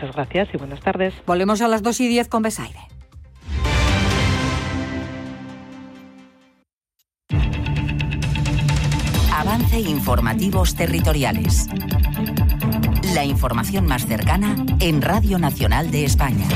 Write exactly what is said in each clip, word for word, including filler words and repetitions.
Muchas gracias y buenas tardes. Volvemos a las dos y diez con Besaire. Avance Informativos Territoriales. La información más cercana en Radio Nacional de España.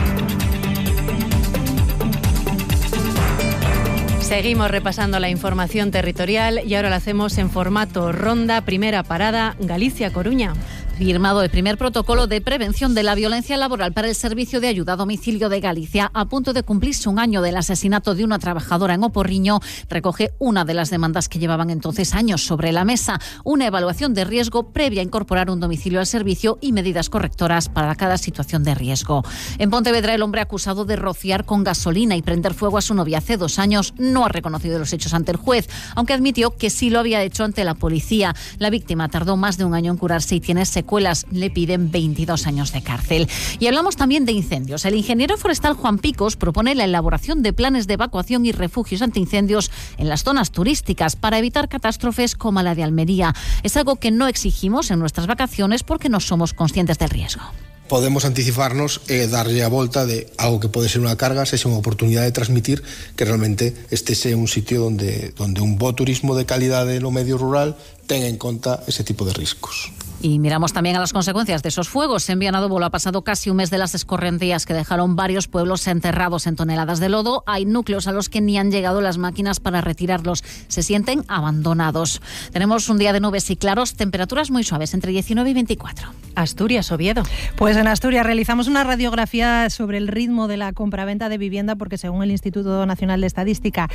Seguimos repasando la información territorial y ahora lo hacemos en formato ronda. Primera parada, Galicia-Coruña. Firmado el primer protocolo de prevención de la violencia laboral para el Servicio de Ayuda a Domicilio de Galicia. A punto de cumplirse un año del asesinato de una trabajadora en Oporriño, recoge una de las demandas que llevaban entonces años sobre la mesa. Una evaluación de riesgo previa a incorporar un domicilio al servicio y medidas correctoras para cada situación de riesgo. En Pontevedra, el hombre acusado de rociar con gasolina y prender fuego a su novia hace dos años no ha reconocido los hechos ante el juez, aunque admitió que sí lo había hecho ante la policía. La víctima tardó más de un año en curarse y tiene secuelas. Le piden veintidós años de cárcel. Y hablamos también de incendios. El ingeniero forestal Juan Picos propone la elaboración de planes de evacuación y refugios antiincendios en las zonas turísticas para evitar catástrofes como la de Almería. Es algo que no exigimos en nuestras vacaciones porque no somos conscientes del riesgo. Podemos anticiparnos e eh, darlle a volta de algo que pode ser unha carga, sexa unha oportunidade de transmitir que realmente este sea un sitio donde, donde un bo turismo de calidade no medio rural tenga en conta ese tipo de riscos. Y miramos también a las consecuencias de esos fuegos. En Viana do Bolo ha pasado casi un mes de las escorrentías que dejaron varios pueblos enterrados en toneladas de lodo. Hay núcleos a los que ni han llegado las máquinas para retirarlos. Se sienten abandonados. Tenemos un día de nubes y claros, temperaturas muy suaves, entre diecinueve y veinticuatro. Asturias, Oviedo. Pues en Asturias realizamos una radiografía sobre el ritmo de la compraventa de vivienda porque según el Instituto Nacional de Estadística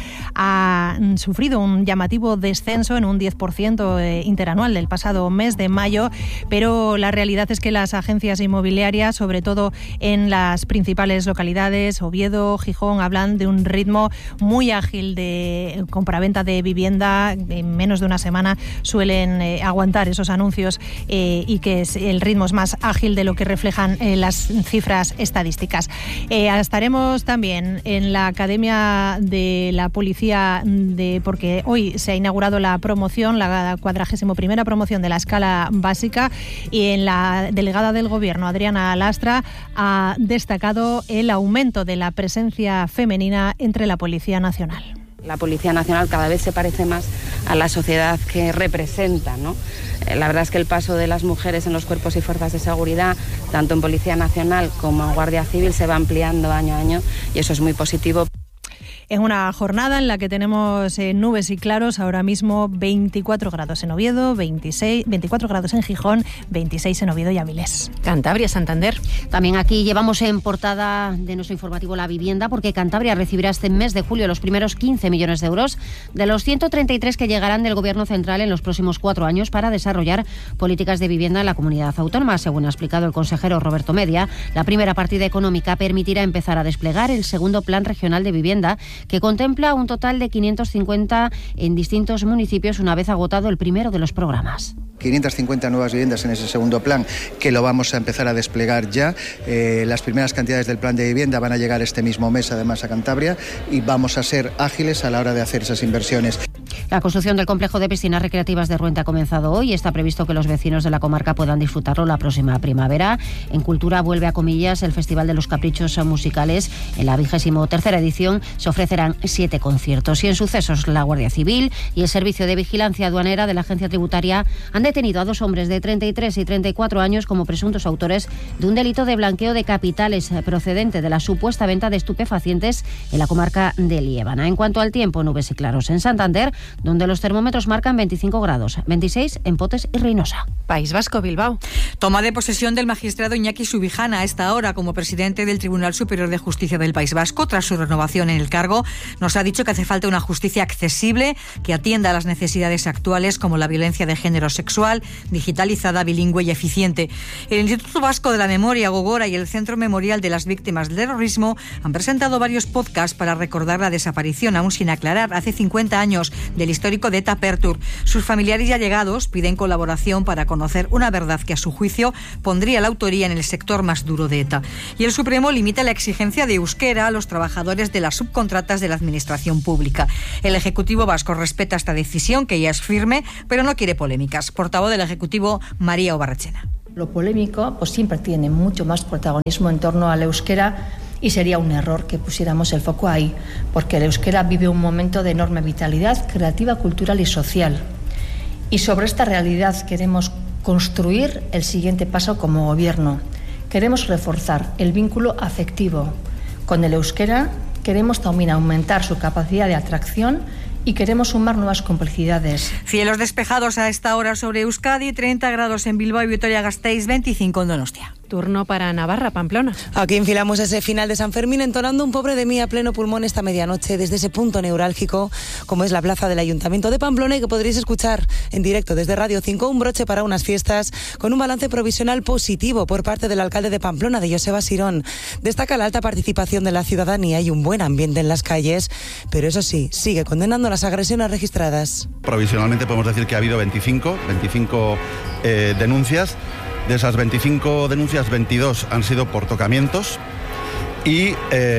ha sufrido un llamativo descenso en un diez por ciento interanual del pasado mes de mayo. Pero la realidad es que las agencias inmobiliarias, sobre todo en las principales localidades, Oviedo, Gijón, hablan de un ritmo muy ágil de compraventa de vivienda. En menos de una semana suelen eh, aguantar esos anuncios eh, y que es, el ritmo es más ágil de lo que reflejan eh, las cifras estadísticas. Eh, estaremos también en la Academia de la Policía, de, porque hoy se ha inaugurado la promoción, la cuadragésimo primera promoción de la escala básica. Y en la delegada del Gobierno, Adriana Lastra, ha destacado el aumento de la presencia femenina entre la Policía Nacional. La Policía Nacional cada vez se parece más a la sociedad que representa, ¿no? La verdad es que el paso de las mujeres en los cuerpos y fuerzas de seguridad, tanto en Policía Nacional como en Guardia Civil, se va ampliando año a año y eso es muy positivo. En una jornada en la que tenemos eh, nubes y claros, ahora mismo veinticuatro grados en Oviedo, veintiséis, veinticuatro grados en Gijón, veintiséis en Oviedo y Avilés. Cantabria, Santander. También aquí llevamos en portada de nuestro informativo la vivienda, porque Cantabria recibirá este mes de julio los primeros quince millones de euros de los ciento treinta y tres que llegarán del Gobierno central en los próximos cuatro años para desarrollar políticas de vivienda en la comunidad autónoma. Según ha explicado el consejero Roberto Media, la primera partida económica permitirá empezar a desplegar el segundo Plan Regional de Vivienda, que contempla un total de quinientos cincuenta en distintos municipios una vez agotado el primero de los programas. quinientas cincuenta nuevas viviendas en ese segundo plan, que lo vamos a empezar a desplegar ya. Eh, las primeras cantidades del plan de vivienda van a llegar este mismo mes, además, a Cantabria, y vamos a ser ágiles a la hora de hacer esas inversiones. La construcción del complejo de piscinas recreativas de Ruente ha comenzado hoy y está previsto que los vecinos de la comarca puedan disfrutarlo la próxima primavera. En Cultura vuelve a Comillas el Festival de los Caprichos Musicales. En la vigésimo tercera edición se ofrecerán siete conciertos. Y en Sucesos, la Guardia Civil y el Servicio de Vigilancia Aduanera de la Agencia Tributaria han detenido a dos hombres de treinta y tres y treinta y cuatro años como presuntos autores de un delito de blanqueo de capitales procedente de la supuesta venta de estupefacientes en la comarca de Liébana. En cuanto al tiempo, nubes y claros en Santander, donde los termómetros marcan veinticinco grados, veintiséis en Potes y Reynosa. País Vasco, Bilbao. Toma de posesión del magistrado Iñaki Subijana a esta hora como presidente del Tribunal Superior de Justicia del País Vasco. Tras su renovación en el cargo, nos ha dicho que hace falta una justicia accesible que atienda a las necesidades actuales como la violencia de género sexual, digitalizada, bilingüe y eficiente. El Instituto Vasco de la Memoria, Gogora, y el Centro Memorial de las Víctimas del Terrorismo han presentado varios podcasts para recordar la desaparición, aún sin aclarar, hace cincuenta años, del histórico de ETA Pertur. Sus familiares y allegados piden colaboración para conocer una verdad que, a su juicio, pondría la autoría en el sector más duro de ETA. Y el Supremo limita la exigencia de euskera a los trabajadores de las subcontratas de la administración pública. El Ejecutivo vasco respeta esta decisión, que ya es firme, pero no quiere polémicas. Portavoz del Ejecutivo, María Obarrechena. Lo polémico pues siempre tiene mucho más protagonismo en torno al euskera y sería un error que pusiéramos el foco ahí, porque el euskera vive un momento de enorme vitalidad creativa, cultural y social. Y sobre esta realidad queremos construir el siguiente paso como gobierno. Queremos reforzar el vínculo afectivo con el euskera, queremos también aumentar su capacidad de atracción y queremos sumar nuevas complicidades. Cielos despejados a esta hora sobre Euskadi, treinta grados en Bilbao y Vitoria-Gasteiz, veinticinco en Donostia. Turno para Navarra, Pamplona. Aquí enfilamos ese final de San Fermín entonando un pobre de mí a pleno pulmón esta medianoche desde ese punto neurálgico como es la plaza del Ayuntamiento de Pamplona y que podréis escuchar en directo desde Radio cinco, un broche para unas fiestas con un balance provisional positivo por parte del alcalde de Pamplona, de Joseba Sirón. Destaca la alta participación de la ciudadanía y un buen ambiente en las calles, pero eso sí, sigue condenando las agresiones registradas. Provisionalmente podemos decir que ha habido veinticinco, veinticinco eh, denuncias. De esas veinticinco denuncias, veintidós han sido por tocamientos y,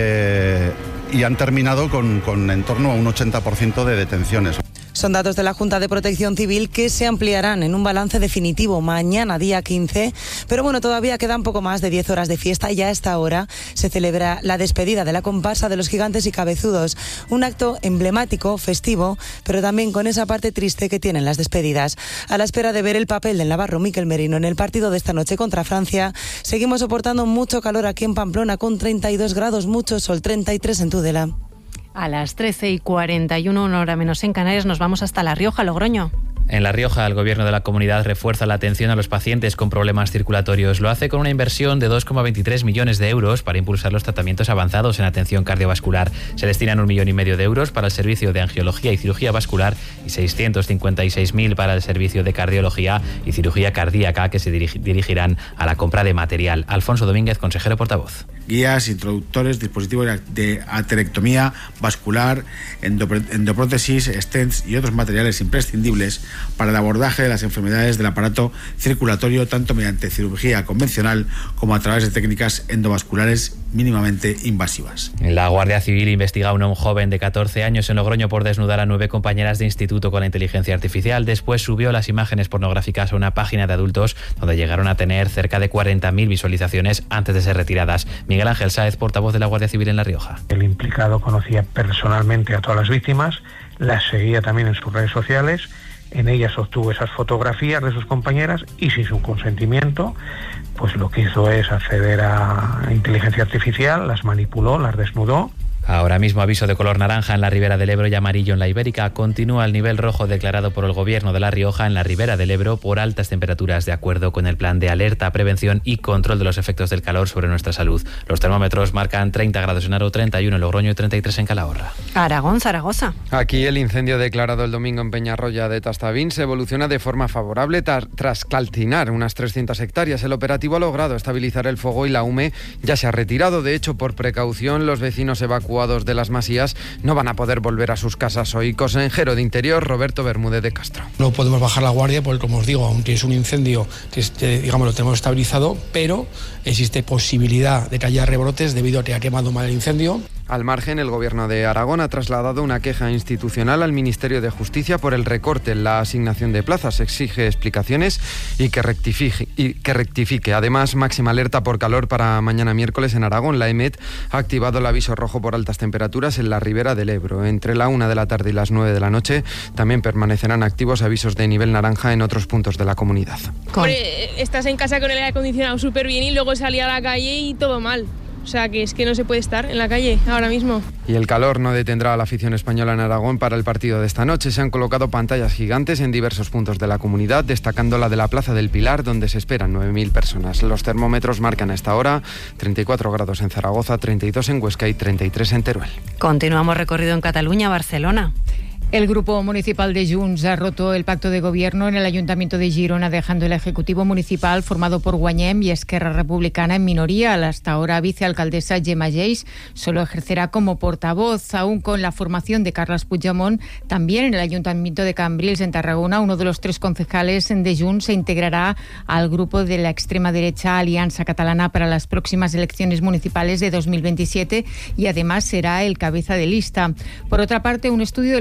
eh, y han terminado con, con en torno a un ochenta por ciento de detenciones. Son datos de la Junta de Protección Civil que se ampliarán en un balance definitivo mañana, día quince. Pero bueno, todavía quedan poco más de diez horas de fiesta y a esta hora se celebra la despedida de la comparsa de los Gigantes y Cabezudos. Un acto emblemático, festivo, pero también con esa parte triste que tienen las despedidas. A la espera de ver el papel del navarro Mikel Merino en el partido de esta noche contra Francia, seguimos soportando mucho calor aquí en Pamplona con treinta y dos grados, mucho sol, treinta y tres en Tudela. A las trece y cuarenta y uno, una hora menos en Canarias, nos vamos hasta La Rioja, Logroño. En La Rioja, el gobierno de la comunidad refuerza la atención a los pacientes con problemas circulatorios. Lo hace con una inversión de dos coma veintitrés millones de euros para impulsar los tratamientos avanzados en atención cardiovascular. Se destinan un millón y medio de euros para el servicio de angiología y cirugía vascular y seiscientos cincuenta y seis mil para el servicio de cardiología y cirugía cardíaca, que se dirigirán a la compra de material. Alfonso Domínguez, consejero portavoz. Guías, introductores, dispositivos de aterectomía vascular, endoprótesis, stents y otros materiales imprescindibles para el abordaje de las enfermedades del aparato circulatorio, tanto mediante cirugía convencional como a través de técnicas endovasculares mínimamente invasivas. La Guardia Civil investiga a un joven de catorce años en Logroño por desnudar a nueve compañeras de instituto con la inteligencia artificial. Después subió las imágenes pornográficas a una página de adultos donde llegaron a tener cerca de cuarenta mil visualizaciones antes de ser retiradas. Miguel Ángel Sáez, portavoz de la Guardia Civil en La Rioja. El implicado conocía personalmente a todas las víctimas, las seguía también en sus redes sociales, en ellas obtuvo esas fotografías de sus compañeras y sin su consentimiento, pues lo que hizo es acceder a inteligencia artificial, las manipuló, las desnudó. Ahora mismo aviso de color naranja en la Ribera del Ebro y amarillo en la Ibérica. Continúa el nivel rojo declarado por el Gobierno de La Rioja en la Ribera del Ebro por altas temperaturas, de acuerdo con el plan de alerta, prevención y control de los efectos del calor sobre nuestra salud. Los termómetros marcan treinta grados en Aro, treinta y uno en Logroño y treinta y tres en Calahorra. Aragón, Zaragoza. Aquí el incendio declarado el domingo en Peñarroya de Tastavín se evoluciona de forma favorable tar- tras calcinar unas trescientas hectáreas. El operativo ha logrado estabilizar el fuego y la hume ya se ha retirado. De hecho, por precaución, los vecinos evacuados de las Masías no van a poder volver a sus casas hoy. Consejero de Interior, Roberto Bermúdez de Castro. No podemos bajar la guardia porque, como os digo, aunque es un incendio que este, digamos, lo tenemos estabilizado, pero existe posibilidad de que haya rebrotes debido a que ha quemado mal el incendio. Al margen, el Gobierno de Aragón ha trasladado una queja institucional al Ministerio de Justicia por el recorte en la asignación de plazas. Exige explicaciones y que rectifique. Y que rectifique. Además, máxima alerta por calor para mañana miércoles en Aragón. La EMET ha activado el aviso rojo por altas temperaturas en la Ribera del Ebro. Entre la una de la tarde y las nueve de la noche también permanecerán activos avisos de nivel naranja en otros puntos de la comunidad. Hombre, estás en casa con el aire acondicionado súper bien y luego salí a la calle y todo mal. O sea, que es que no se puede estar en la calle ahora mismo. Y el calor no detendrá a la afición española en Aragón para el partido de esta noche. Se han colocado pantallas gigantes en diversos puntos de la comunidad, destacando la de la Plaza del Pilar, donde se esperan nueve mil personas. Los termómetros marcan a esta hora treinta y cuatro grados en Zaragoza, treinta y dos en Huesca y treinta y tres en Teruel. Continuamos recorrido en Cataluña, Barcelona. El Grupo Municipal de Junts ha roto el pacto de gobierno en el Ayuntamiento de Girona, dejando el Ejecutivo Municipal formado por Guanyem y Esquerra Republicana en minoría. La hasta ahora vicealcaldesa Gemma Geis solo ejercerá como portavoz, aún con la formación de Carles Puigdemont. También en el Ayuntamiento de Cambrils, en Tarragona, uno de los tres concejales de Junts se integrará al grupo de la extrema derecha Alianza Catalana para las próximas elecciones municipales de dos mil veintisiete y además será el cabeza de lista. Por otra parte, un estudio del Hospital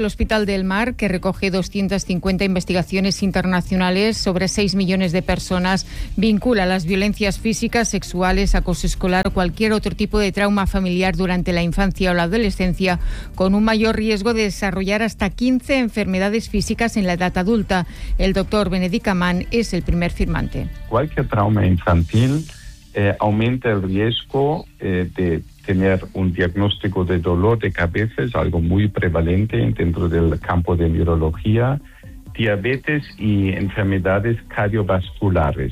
Mundial del Mar, que recoge doscientas cincuenta investigaciones internacionales sobre seis millones de personas, vincula las violencias físicas, sexuales, acoso escolar o cualquier otro tipo de trauma familiar durante la infancia o la adolescencia con un mayor riesgo de desarrollar hasta quince enfermedades físicas en la edad adulta. El doctor Benedict Ammann es el primer firmante. Cualquier trauma infantil eh, aumenta el riesgo eh, de tener un diagnóstico de dolor de cabeza, es algo muy prevalente dentro del campo de neurología, diabetes y enfermedades cardiovasculares.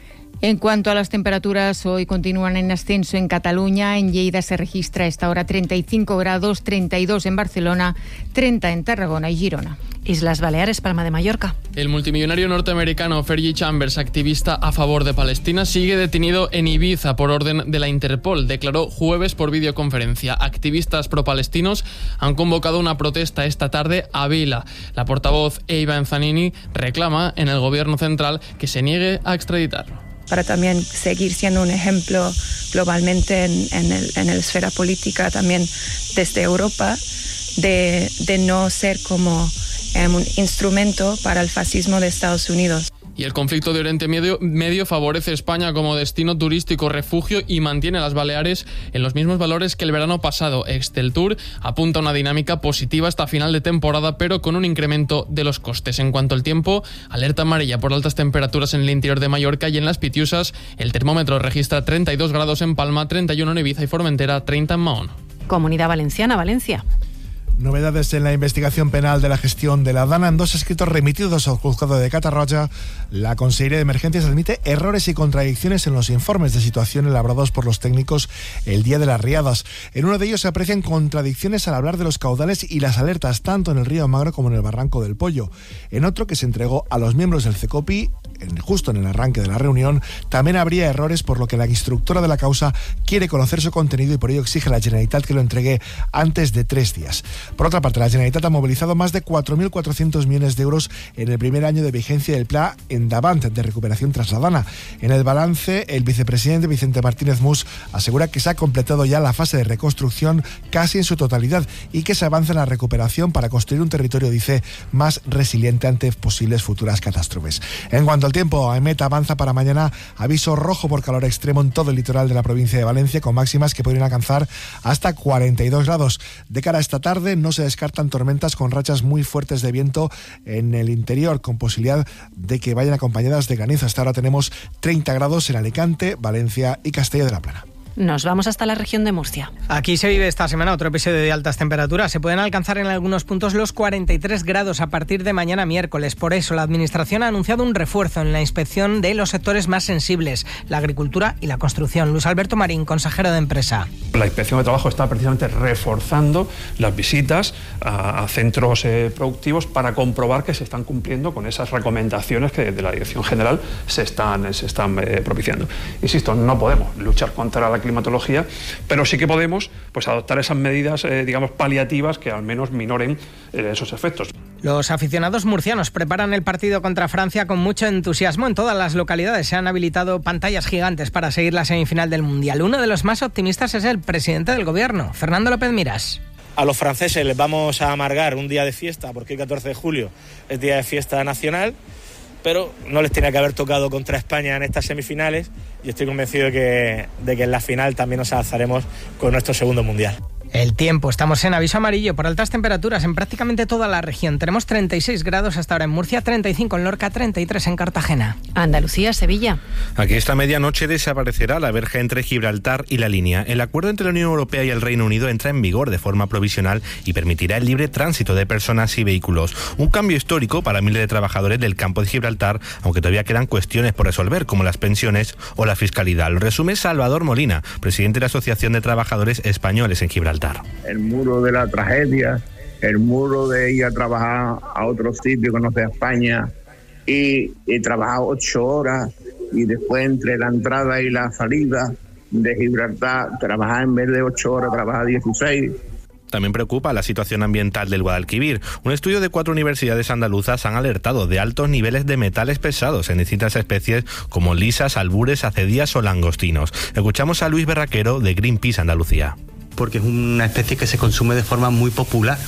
En cuanto a las temperaturas, hoy continúan en ascenso en Cataluña. En Lleida se registra a esta hora treinta y cinco grados, treinta y dos en Barcelona, treinta en Tarragona y Girona. Islas Baleares, Palma de Mallorca. El multimillonario norteamericano Fergie Chambers, activista a favor de Palestina, sigue detenido en Ibiza por orden de la Interpol. Declaró jueves por videoconferencia. Activistas pro-palestinos han convocado una protesta esta tarde a Vila. La portavoz Eva Enzanini reclama en el gobierno central que se niegue a extraditarlo. Para también seguir siendo un ejemplo globalmente en, en, el, en la esfera política, también desde Europa, de, de no ser como eh, un instrumento para el fascismo de Estados Unidos. Y el conflicto de Oriente Medio, Medio favorece a España como destino turístico, refugio y mantiene a las Baleares en los mismos valores que el verano pasado. Exceltur apunta a una dinámica positiva hasta final de temporada, pero con un incremento de los costes. En cuanto al tiempo, alerta amarilla por altas temperaturas en el interior de Mallorca y en las Pitiusas. El termómetro registra treinta y dos grados en Palma, treinta y uno en Ibiza y Formentera, treinta en Mahón. Comunidad Valenciana, Valencia. Novedades en la investigación penal de la gestión de la Dana. En dos escritos remitidos al juzgado de Catarroja, la Consejería de Emergencias admite errores y contradicciones en los informes de situación elaborados por los técnicos el día de las riadas. En uno de ellos se aprecian contradicciones al hablar de los caudales y las alertas tanto en el río Magro como en el Barranco del Pollo. En otro, que se entregó a los miembros del CECOPI, en, justo en el arranque de la reunión, también habría errores, por lo que la instructora de la causa quiere conocer su contenido y por ello exige a la Generalitat que lo entregue antes de tres días. Por otra parte, la Generalitat ha movilizado más de cuatro mil cuatrocientos millones de euros en el primer año de vigencia del Plan Endavant de recuperación tras la Dana. En el balance, el vicepresidente Vicente Martínez Mus asegura que se ha completado ya la fase de reconstrucción casi en su totalidad y que se avanza en la recuperación para construir un territorio, dice, más resiliente ante posibles futuras catástrofes. En cuanto al tiempo, AEMET avanza para mañana aviso rojo por calor extremo en todo el litoral de la provincia de Valencia, con máximas que podrían alcanzar hasta cuarenta y dos grados. De cara a esta tarde, no se descartan tormentas con rachas muy fuertes de viento en el interior, con posibilidad de que vayan acompañadas de granizo. Hasta ahora tenemos treinta grados en Alicante, Valencia y Castilla de la Plana. Nos vamos hasta la región de Murcia. Aquí se vive esta semana otro episodio de altas temperaturas. Se pueden alcanzar en algunos puntos los cuarenta y tres grados a partir de mañana miércoles. Por eso la Administración ha anunciado un refuerzo en la inspección de los sectores más sensibles, la agricultura y la construcción. Luis Alberto Marín, consejero de Empresa. La Inspección de Trabajo está precisamente reforzando las visitas a, a centros eh, productivos para comprobar que se están cumpliendo con esas recomendaciones que desde la Dirección General se están, se están eh, propiciando. Insisto, no podemos luchar contra la climatología, pero sí que podemos pues adoptar esas medidas, eh, digamos, paliativas que al menos minoren eh, esos efectos. Los aficionados murcianos preparan el partido contra Francia con mucho entusiasmo. En todas las localidades se han habilitado pantallas gigantes para seguir la semifinal del Mundial. Uno de los más optimistas es el presidente del Gobierno, Fernando López Miras. A los franceses les vamos a amargar un día de fiesta, porque el catorce de julio es día de fiesta nacional, pero no les tenía que haber tocado contra España en estas semifinales y estoy convencido de que, de que en la final también nos alzaremos con nuestro segundo Mundial. El tiempo, estamos en aviso amarillo por altas temperaturas en prácticamente toda la región. Tenemos treinta y seis grados hasta ahora en Murcia, treinta y cinco en Lorca, treinta y tres en Cartagena. Andalucía, Sevilla. Aquí esta medianoche desaparecerá la verja entre Gibraltar y la línea. El acuerdo entre la Unión Europea y el Reino Unido entra en vigor de forma provisional y permitirá el libre tránsito de personas y vehículos. Un cambio histórico para miles de trabajadores del campo de Gibraltar, aunque todavía quedan cuestiones por resolver, como las pensiones o la fiscalidad. Lo resume Salvador Molina, presidente de la Asociación de Trabajadores Españoles en Gibraltar. El muro de la tragedia, el muro de ir a trabajar a otro sitio que no sea España y, y trabajar ocho horas y después entre la entrada y la salida de Gibraltar trabajar en vez de ocho horas, trabajar dieciséis. También preocupa la situación ambiental del Guadalquivir. Un estudio de cuatro universidades andaluzas han alertado de altos niveles de metales pesados en distintas especies como lisas, albures, acedías o langostinos. Escuchamos a Luis Berraquero de Greenpeace Andalucía. porque es una especie que se consume de forma muy popular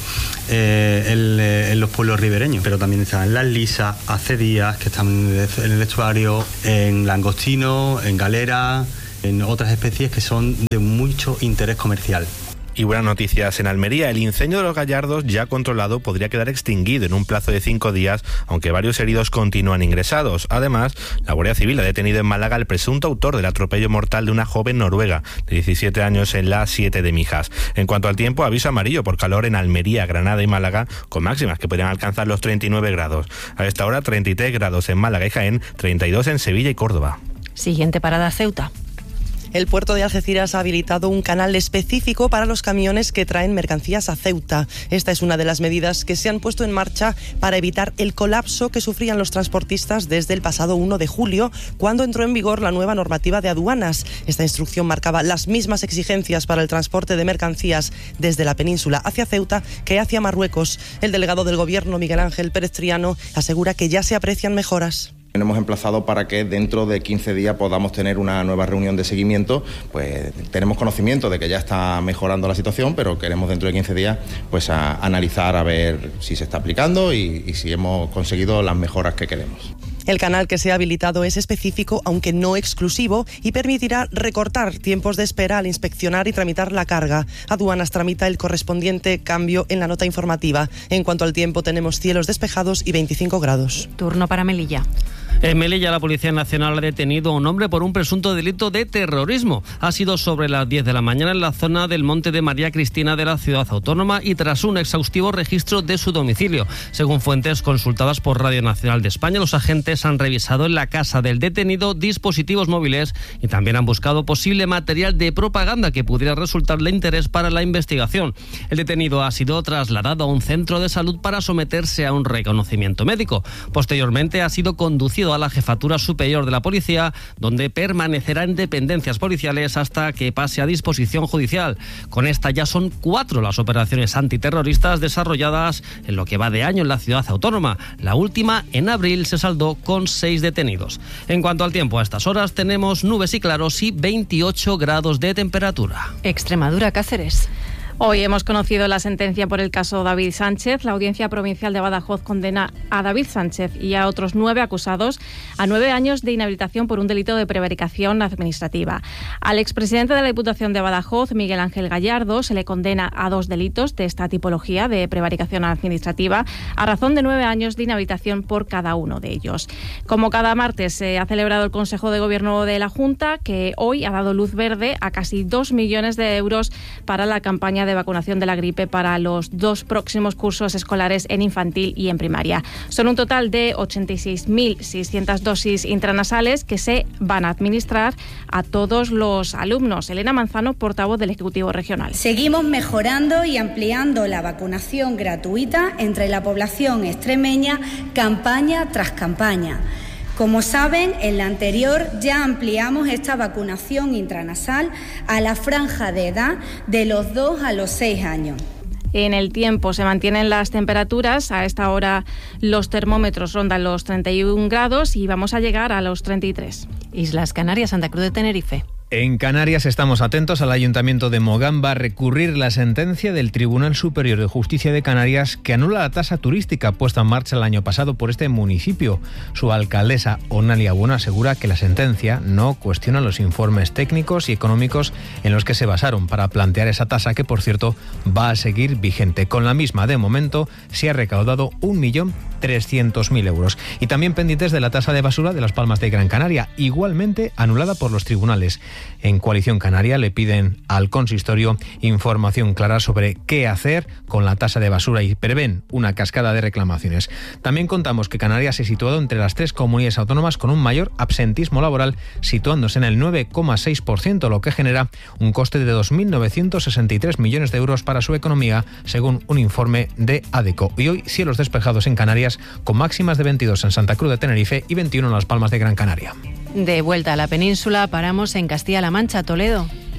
eh, en, en los pueblos ribereños, pero también están las lisas, acedías, que están en el estuario, en langostino, en galera, en otras especies que son de mucho interés comercial. Y buenas noticias en Almería. El incendio de los Gallardos, ya controlado, podría quedar extinguido en un plazo de cinco días, aunque varios heridos continúan ingresados. Además, la Guardia Civil ha detenido en Málaga al presunto autor del atropello mortal de una joven noruega de diecisiete años en la A siete de Mijas. En cuanto al tiempo, aviso amarillo por calor en Almería, Granada y Málaga, con máximas que podrían alcanzar los treinta y nueve grados. A esta hora, treinta y tres grados en Málaga y Jaén, treinta y dos en Sevilla y Córdoba. Siguiente parada, Ceuta. El puerto de Algeciras ha habilitado un canal específico para los camiones que traen mercancías a Ceuta. Esta es una de las medidas que se han puesto en marcha para evitar el colapso que sufrían los transportistas desde el pasado uno de julio, cuando entró en vigor la nueva normativa de aduanas. Esta instrucción marcaba las mismas exigencias para el transporte de mercancías desde la península hacia Ceuta que hacia Marruecos. El delegado del Gobierno, Miguel Ángel Pérez Triano, asegura que ya se aprecian mejoras. Nos hemos emplazado para que dentro de quince días podamos tener una nueva reunión de seguimiento. Pues tenemos conocimiento de que ya está mejorando la situación, pero queremos dentro de quince días pues a analizar a ver si se está aplicando y, y si hemos conseguido las mejoras que queremos. El canal que se ha habilitado es específico, aunque no exclusivo, y permitirá recortar tiempos de espera al inspeccionar y tramitar la carga. Aduanas tramita el correspondiente cambio en la nota informativa. En cuanto al tiempo, tenemos cielos despejados y veinticinco grados. Turno para Melilla. En Melilla, la Policía Nacional ha detenido a un hombre por un presunto delito de terrorismo. Ha sido sobre las diez de la mañana en la zona del Monte de María Cristina de la ciudad autónoma y tras un exhaustivo registro de su domicilio. Según fuentes consultadas por Radio Nacional de España, los agentes han revisado en la casa del detenido dispositivos móviles y también han buscado posible material de propaganda que pudiera resultar de interés para la investigación. El detenido ha sido trasladado a un centro de salud para someterse a un reconocimiento médico. Posteriormente ha sido conducido a la Jefatura Superior de la Policía, donde permanecerá en dependencias policiales hasta que pase a disposición judicial. Con esta ya son cuatro las operaciones antiterroristas desarrolladas en lo que va de año en la ciudad autónoma. La última, en abril, se saldó con seis detenidos. En cuanto al tiempo, a estas horas tenemos nubes y claros y veintiocho grados de temperatura. Extremadura, Cáceres. Hoy hemos conocido la sentencia por el caso David Sánchez. La Audiencia Provincial de Badajoz condena a David Sánchez y a otros nueve acusados a nueve años de inhabilitación por un delito de prevaricación administrativa. Al expresidente de la Diputación de Badajoz, Miguel Ángel Gallardo, se le condena a dos delitos de esta tipología de prevaricación administrativa a razón de nueve años de inhabilitación por cada uno de ellos. Como cada martes se ha celebrado el Consejo de Gobierno de la Junta, que hoy ha dado luz verde a casi dos millones de euros para la campaña de de vacunación de la gripe para los dos próximos cursos escolares en infantil y en primaria. Son un total de ochenta y seis mil seiscientas dosis intranasales que se van a administrar a todos los alumnos. Elena Manzano, portavoz del Ejecutivo Regional. Seguimos mejorando y ampliando la vacunación gratuita entre la población extremeña campaña tras campaña. Como saben, en la anterior ya ampliamos esta vacunación intranasal a la franja de edad de los dos a los seis años. En el tiempo se mantienen las temperaturas. A esta hora los termómetros rondan los treinta y un grados y vamos a llegar a los treinta y tres. Islas Canarias, Santa Cruz de Tenerife. En Canarias estamos atentos al Ayuntamiento de Mogán va a recurrir la sentencia del Tribunal Superior de Justicia de Canarias que anula la tasa turística puesta en marcha el año pasado por este municipio. Su alcaldesa, Onalia Bueno, asegura que la sentencia no cuestiona los informes técnicos y económicos en los que se basaron para plantear esa tasa que, por cierto, va a seguir vigente. Con la misma, de momento, se ha recaudado un millón trescientos mil euros. Y también pendientes de la tasa de basura de Las Palmas de Gran Canaria, igualmente anulada por los tribunales. En Coalición Canaria le piden al consistorio información clara sobre qué hacer con la tasa de basura y prevén una cascada de reclamaciones. También contamos que Canarias se ha situado entre las tres comunidades autónomas con un mayor absentismo laboral, situándose en el nueve coma seis por ciento, lo que genera un coste de dos mil novecientos sesenta y tres millones de euros para su economía, según un informe de ADECO. Y hoy cielos despejados en Canarias, con máximas de veintidós en Santa Cruz de Tenerife y veintiuno en Las Palmas de Gran Canaria. De vuelta a la península, paramos en Castilla-La Mancha, Toledo.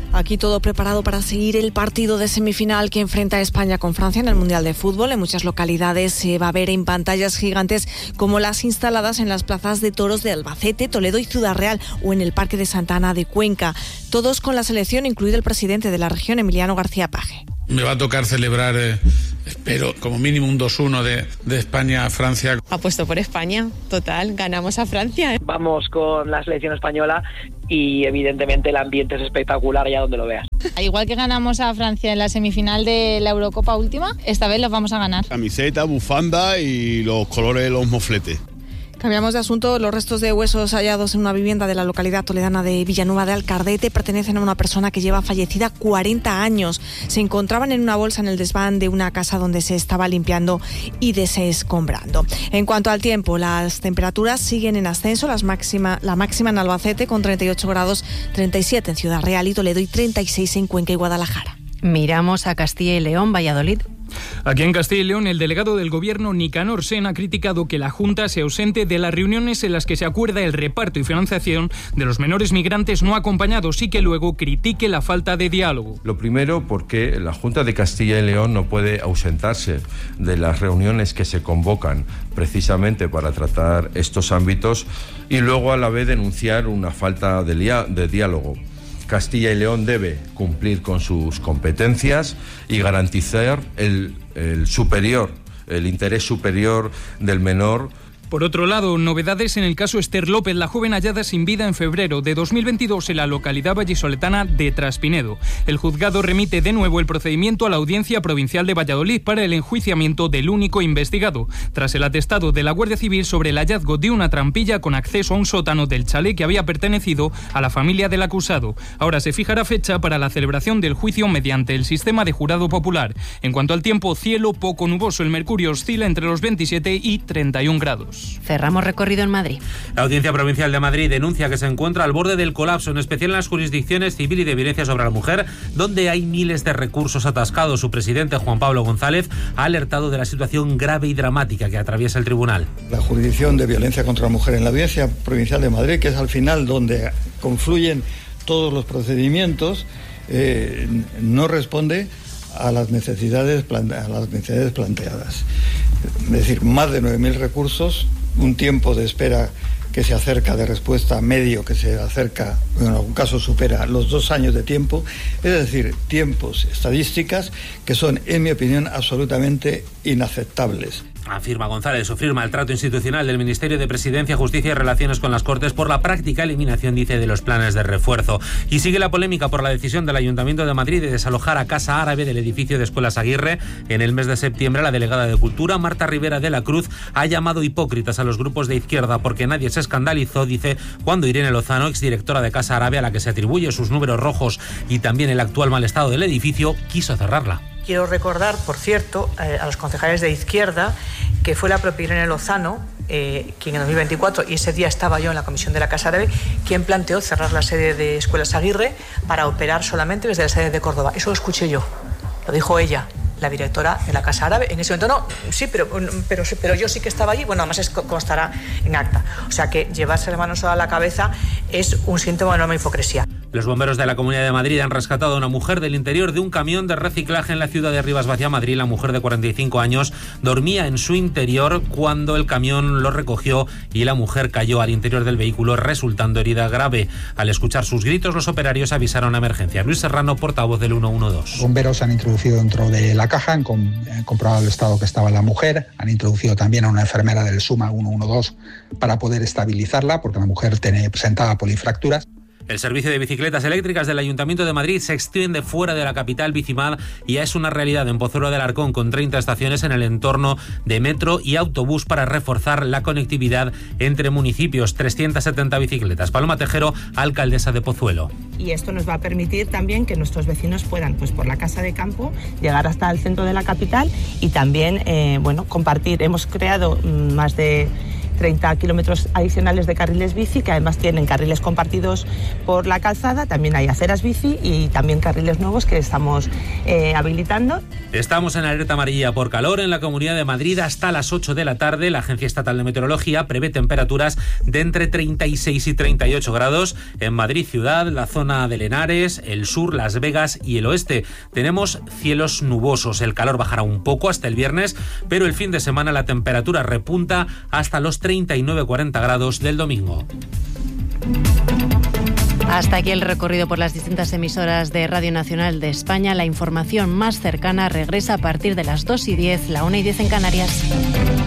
Aquí todo preparado para seguir el partido de semifinal que enfrenta a España con Francia en el Mundial de Fútbol. En muchas localidades se va a ver en pantallas gigantes como las instaladas en las plazas de toros de Albacete, Toledo y Ciudad Real o en el Parque de Santa Ana de Cuenca. Todos con la selección, incluido el presidente de la región, Emiliano García Paje. Me va a tocar celebrar, eh, espero, como mínimo un dos uno de, de España a Francia. Apuesto por España, total, ganamos a Francia. Vamos con la selección española y evidentemente el ambiente es espectacular allá donde lo veas. Igual que ganamos a Francia en la semifinal de la Eurocopa última, esta vez los vamos a ganar. Camiseta, bufanda y los colores de los mofletes. Cambiamos de asunto. Los restos de huesos hallados en una vivienda de la localidad toledana de Villanueva de Alcardete pertenecen a una persona que lleva fallecida cuarenta años. Se encontraban en una bolsa en el desván de una casa donde se estaba limpiando y desescombrando. En cuanto al tiempo, las temperaturas siguen en ascenso. Las máxima, la máxima en Albacete con treinta y ocho grados, treinta y siete en Ciudad Real y Toledo y treinta y seis en Cuenca y Guadalajara. Miramos a Castilla y León, Valladolid. Aquí en Castilla y León, el delegado del Gobierno, Nicanor Sen, ha criticado que la Junta se ausente de las reuniones en las que se acuerda el reparto y financiación de los menores migrantes no acompañados y que luego critique la falta de diálogo. Lo primero, porque la Junta de Castilla y León no puede ausentarse de las reuniones que se convocan precisamente para tratar estos ámbitos y luego a la vez denunciar una falta de, lia- de diálogo. Castilla y León debe cumplir con sus competencias y garantizar el, el superior, el interés superior del menor. Por otro lado, novedades en el caso Esther López, la joven hallada sin vida en febrero de dos mil veintidós en la localidad vallisoletana de Traspinedo. El juzgado remite de nuevo el procedimiento a la Audiencia Provincial de Valladolid para el enjuiciamiento del único investigado, tras el atestado de la Guardia Civil sobre el hallazgo de una trampilla con acceso a un sótano del chalet que había pertenecido a la familia del acusado. Ahora se fijará fecha para la celebración del juicio mediante el sistema de jurado popular. En cuanto al tiempo, cielo poco nuboso. El mercurio oscila entre los veintisiete y treinta y un grados. Cerramos recorrido en Madrid. La Audiencia Provincial de Madrid denuncia que se encuentra al borde del colapso, en especial en las jurisdicciones civil y de violencia sobre la mujer, donde hay miles de recursos atascados. Su presidente, Juan Pablo González, ha alertado de la situación grave y dramática que atraviesa el tribunal. La jurisdicción de violencia contra la mujer en la Audiencia Provincial de Madrid, que es al final donde confluyen todos los procedimientos, eh, no responde a las necesidades, a las necesidades planteadas. Es decir, más de nueve mil recursos, un tiempo de espera que se acerca de respuesta medio, que se acerca, en algún caso supera los dos años de tiempo, es decir, tiempos, estadísticas que son, en mi opinión, absolutamente inaceptables. Afirma González sufrir maltrato institucional del Ministerio de Presidencia, Justicia y Relaciones con las Cortes por la práctica eliminación, dice, de los planes de refuerzo. Y sigue la polémica por la decisión del Ayuntamiento de Madrid de desalojar a Casa Árabe del edificio de Escuelas Aguirre. En el mes de septiembre, la delegada de Cultura, Marta Rivera de la Cruz, ha llamado hipócritas a los grupos de izquierda porque nadie se escandalizó, dice, cuando Irene Lozano, exdirectora de Casa Árabe, a la que se atribuye sus números rojos y también el actual mal estado del edificio, quiso cerrarla. Quiero recordar, por cierto, eh, a los concejales de izquierda que fue la propia Irene Lozano, eh, quien en dos mil veinticuatro, y ese día estaba yo en la comisión de la Casa Árabe, quien planteó cerrar la sede de Escuelas Aguirre para operar solamente desde la sede de Córdoba. Eso lo escuché yo, lo dijo ella, la directora de la Casa Árabe. En ese momento no, sí, pero, pero, pero yo sí que estaba allí. Bueno, además es, constará en acta. O sea que llevarse las manos a la cabeza es un síntoma de enorme hipocresía. Los bomberos de la Comunidad de Madrid han rescatado a una mujer del interior de un camión de reciclaje en la ciudad de Rivas Vacia, Madrid. La mujer de cuarenta y cinco años dormía en su interior cuando el camión lo recogió y la mujer cayó al interior del vehículo, resultando herida grave. Al escuchar sus gritos, los operarios avisaron a emergencia. Luis Serrano, portavoz del ciento doce. Los bomberos han introducido dentro de la caja, han, com- han comprobado el estado que estaba la mujer, han introducido también a una enfermera del SUMA ciento doce para poder estabilizarla, porque la mujer tiene, presentaba polifracturas. El servicio de bicicletas eléctricas del Ayuntamiento de Madrid se extiende fuera de la capital Bicimad y ya es una realidad en Pozuelo del Arcón, con treinta estaciones en el entorno de metro y autobús para reforzar la conectividad entre municipios. trescientas setenta bicicletas. Paloma Tejero, alcaldesa de Pozuelo. Y esto nos va a permitir también que nuestros vecinos puedan, pues por la casa de campo, llegar hasta el centro de la capital y también, eh, bueno, compartir. Hemos creado más de treinta kilómetros adicionales de carriles bici, que además tienen carriles compartidos por la calzada, también hay aceras bici y también carriles nuevos que estamos eh, habilitando. Estamos en alerta amarilla por calor en la Comunidad de Madrid hasta las ocho de la tarde. La Agencia Estatal de Meteorología prevé temperaturas de entre treinta y seis y treinta y ocho grados en Madrid ciudad, la zona de Henares, el sur, Las Vegas y el oeste. Tenemos cielos nubosos. El calor bajará un poco hasta el viernes, pero el fin de semana la temperatura repunta hasta los treinta y nueve a cuarenta grados del domingo. Hasta aquí el recorrido por las distintas emisoras de Radio Nacional de España. La información más cercana regresa a partir de las dos y diez, la una y diez en Canarias.